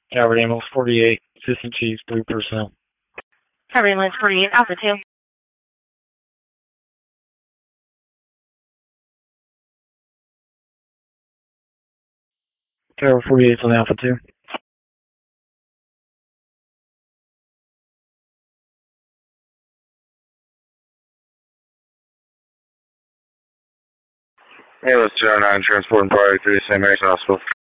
Calvert Ambulance 48, Assistant Chiefs, Blue personnel. Calvert Ambulance 48, Alpha 2. Calvert 48 on Alpha 2. Ambulance 209, transporting product to St. Mary's Hospital.